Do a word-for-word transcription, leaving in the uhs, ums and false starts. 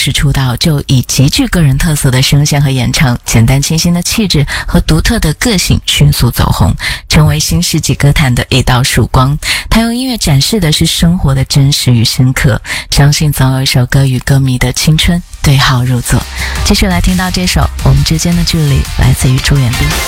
时出道就以极具个人特色的声线和演唱，简单清新的气质和独特的个性迅速走红，成为新世纪歌坛的一道曙光。他用音乐展示的是生活的真实与深刻，相信总有一首歌与歌迷的青春对号入座。继续来听到这首《我们之间的距离》，来自于朱元斌。